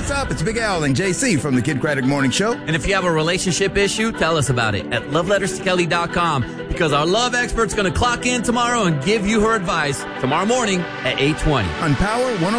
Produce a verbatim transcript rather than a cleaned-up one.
what's up? It's Big Al and J C from the Kid Craddock Morning Show. And if you have a relationship issue, tell us about it at love letters to kelly dot com, because our love expert's going to clock in tomorrow and give you her advice tomorrow morning at eight twenty. On Power one oh